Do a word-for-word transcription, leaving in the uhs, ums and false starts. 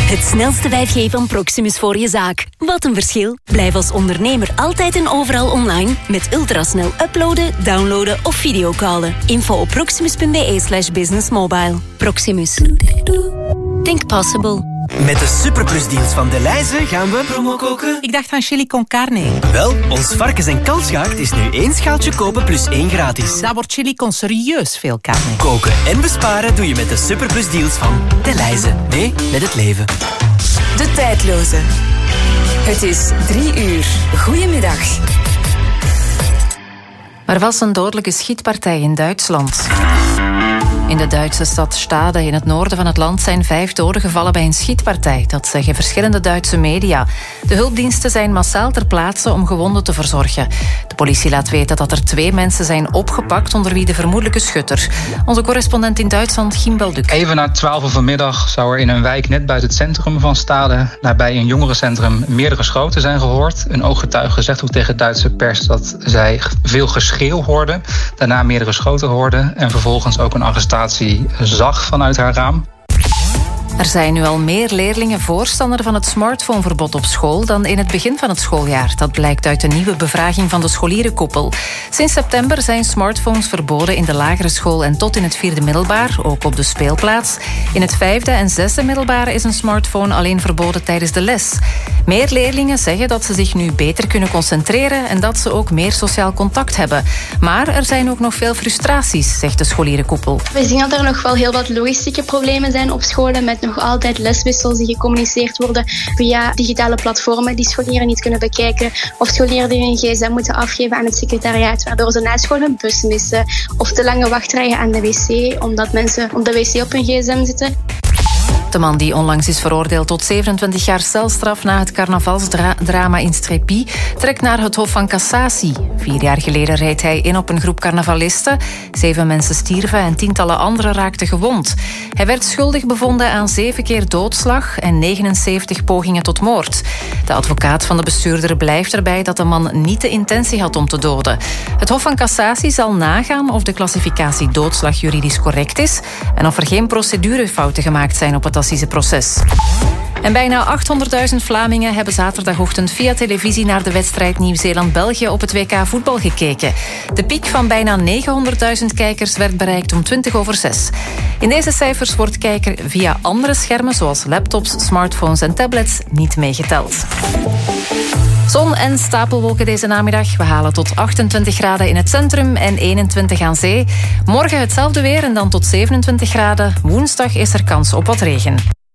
Het snelste vijf G van Proximus voor je zaak. Wat een verschil. Blijf als ondernemer altijd en overal online met ultrasnel uploaden, downloaden of videocallen. Info op proximus.be slash businessmobile. Proximus. Think possible. Met de superplusdeals van Delhaize gaan we promo koken. Ik dacht aan chili con carne. Wel, ons varkens- en kalfsgaard is nu één schaaltje kopen plus één gratis. Dat wordt chili con serieus veel carne. Koken en besparen doe je met de superplusdeals van Delhaize. Nee, met het leven. De tijdloze. Het is drie uur. Goedemiddag. Er was een dodelijke schietpartij in Duitsland. In de Duitse stad Stade in het noorden van het land zijn vijf doden gevallen bij een schietpartij. Dat zeggen verschillende Duitse media. De hulpdiensten zijn massaal ter plaatse om gewonden te verzorgen. De politie laat weten dat er twee mensen zijn opgepakt, onder wie de vermoedelijke schutter. Onze correspondent in Duitsland, Gimbel Duk. Even na twaalf uur vanmiddag zou er in een wijk net buiten het centrum van Stade, nabij een jongerencentrum, meerdere schoten zijn gehoord. Een ooggetuige zegt ook tegen Duitse pers dat zij veel geschreeuw hoorde, daarna meerdere schoten hoorde en vervolgens ook een arrestatie zag vanuit haar raam. Er zijn nu al meer leerlingen voorstander van het smartphoneverbod op school dan in het begin van het schooljaar. Dat blijkt uit een nieuwe bevraging van de scholierenkoepel. Sinds september zijn smartphones verboden in de lagere school en tot in het vierde middelbaar, ook op de speelplaats. In het vijfde en zesde middelbaar is een smartphone alleen verboden tijdens de les. Meer leerlingen zeggen dat ze zich nu beter kunnen concentreren en dat ze ook meer sociaal contact hebben. Maar er zijn ook nog veel frustraties, zegt de scholierenkoepel. We zien dat er nog wel heel wat logistieke problemen zijn op scholen met nog altijd leswissels die gecommuniceerd worden via digitale platformen die scholieren niet kunnen bekijken of scholieren die hun gsm moeten afgeven aan het secretariaat, waardoor ze na school hun bus missen of te lange wachtrijen aan de wc omdat mensen op de wc op hun gsm zitten. De man die onlangs is veroordeeld tot zevenentwintig jaar celstraf na het carnavalsdrama in Strépy trekt naar het Hof van Cassatie. Vier jaar geleden reed hij in op een groep carnavalisten. Zeven mensen stierven en tientallen anderen raakten gewond. Hij werd schuldig bevonden aan zeven keer doodslag en negenenzeventig pogingen tot moord. De advocaat van de bestuurder blijft erbij dat de man niet de intentie had om te doden. Het Hof van Cassatie zal nagaan of de klassificatie doodslag juridisch correct is en of er geen procedurefouten gemaakt zijn op het assiseproces. En bijna achthonderdduizend Vlamingen hebben zaterdagochtend via televisie naar de wedstrijd Nieuw-Zeeland-België op het W K voetbal gekeken. De piek van bijna negenhonderdduizend kijkers werd bereikt om twintig over zes. In deze cijfers wordt kijker via andere schermen zoals laptops, smartphones en tablets niet meegeteld. Zon en stapelwolken deze namiddag. We halen tot achtentwintig graden in het centrum en eenentwintig aan zee. Morgen hetzelfde weer en dan tot zevenentwintig graden. Woensdag is er kans op wat regen.